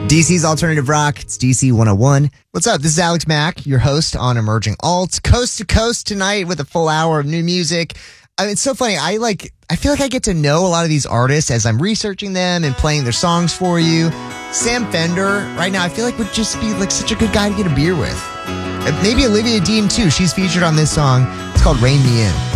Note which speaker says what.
Speaker 1: DC's Alternative Rock. It's DC 101. What's up? This is Alex Mack, your host on Emerging Alt. Coast to coast tonight with a full hour of new music. I mean, it's so funny. I feel like I get to know a lot of these artists as I'm researching them and playing their songs for you. Sam Fender, right now, I feel like would just be like such a good guy to get a beer with. Maybe Olivia Dean, too. She's featured on this song. It's called Rain Me In.